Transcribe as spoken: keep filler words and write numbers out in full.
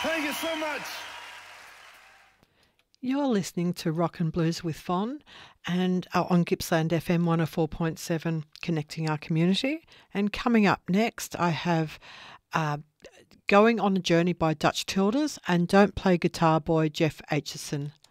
Thank you so much. You're listening to Rock and Blues with Von and uh, on Gippsland F M one oh four point seven, connecting our community. And coming up next, I have uh, Going on a Journey by Dutch Tilders and Don't Play Guitar Boy Jeff Aitchison.